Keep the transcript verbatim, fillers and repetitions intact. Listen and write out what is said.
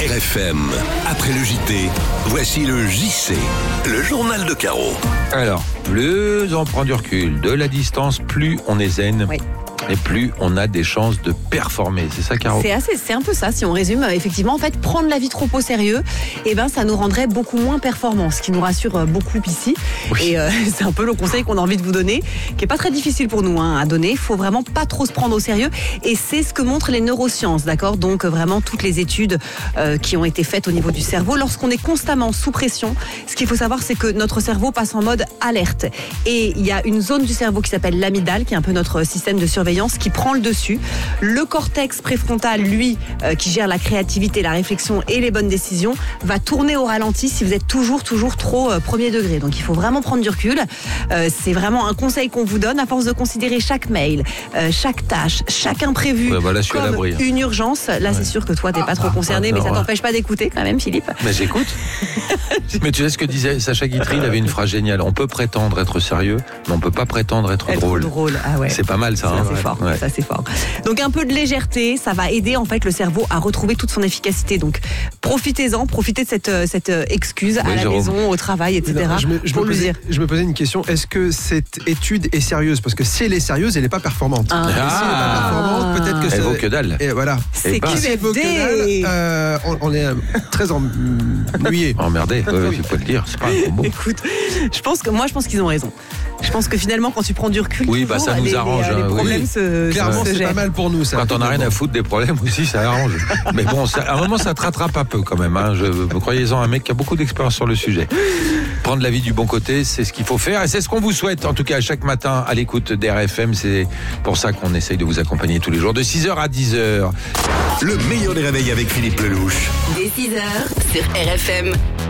R F M, après le J T, voici le J C, le journal de Caro. Alors, plus on prend du recul, de la distance, plus on est zen. Oui. Et plus on a des chances de performer. C'est ça, Caro ? C'est assez, c'est un peu ça. Si on résume, effectivement, en fait, prendre la vie trop au sérieux, eh ben, ça nous rendrait beaucoup moins performants, ce qui nous rassure beaucoup ici. Oui. Et euh, c'est un peu le conseil qu'on a envie de vous donner, qui est pas très difficile pour nous hein, à donner. Il faut vraiment pas trop se prendre au sérieux. Et c'est ce que montrent les neurosciences, d'accord ? Donc vraiment toutes les études euh, qui ont été faites au niveau du cerveau. Lorsqu'on est constamment sous pression, ce qu'il faut savoir, c'est que notre cerveau passe en mode alerte. Et il y a une zone du cerveau qui s'appelle l'amygdale, qui est un peu notre système de surveillance, qui prend le dessus. Le cortex préfrontal, lui, euh, qui gère la créativité, la réflexion et les bonnes décisions, va tourner au ralenti si vous êtes toujours, toujours trop euh, premier degré. Donc il faut vraiment prendre du recul. Euh, c'est vraiment un conseil qu'on vous donne à force de considérer chaque mail, euh, chaque tâche, chaque imprévu Ouais, bah là, je suis à comme l'abri, hein. une urgence. Là, c'est sûr que toi, t'es pas trop concerné, ah, mais ça ouais. t'empêche pas d'écouter quand même, Philippe. Mais j'écoute. Mais tu sais ce que disait Sacha Guitry, il avait une phrase géniale. On peut prétendre être sérieux, mais on peut pas prétendre être, Être drôle. drôle, ah ouais. C'est pas mal ça. Ça, hein c'est fort. Ouais. Ça, c'est fort. Donc, un peu de légèreté, ça va aider, en fait, le cerveau à retrouver toute son efficacité. Donc, profitez-en, profitez de cette, cette excuse Oui, à la Jérôme. maison, au travail, et cetera. Non, je me, je pour me lui posais, dire. je me posais une question. Est-ce que cette étude est sérieuse ? Parce que si elle est sérieuse, elle n'est pas performante. Ah. Et si elle n'est pas performante, peut-être que Elle ça... vaut que dalle. Et voilà. C'est ben, Si elle vaut que Q F dalle, D. euh, on, on est euh, très ennuyé. Emmerdé, ouais, ouais, il faut le dire, c'est pas un gros mot. Écoute, je pense que moi, je pense qu'ils ont raison. Je pense que finalement, quand tu prends du recul, Oui, bah, toujours, ça nous les, arrange, les, les hein, oui. problèmes se, Clairement, se c'est gèrent. pas mal pour nous, ça. Quand on n'a rien à foutre des problèmes aussi, ça arrange. Mais bon, ça, à un moment, ça te rattrape un peu quand même. Hein. Je, croyez-en, un mec qui a beaucoup d'expérience sur le sujet. Prendre la vie du bon côté, c'est ce qu'il faut faire. Et c'est ce qu'on vous souhaite, en tout cas, chaque matin à l'écoute d'R F M. C'est pour ça qu'on essaye de vous accompagner tous les jours, de six heures à dix heures. Le meilleur des réveils avec Philippe Lelouch. Dès six heures sur R F M.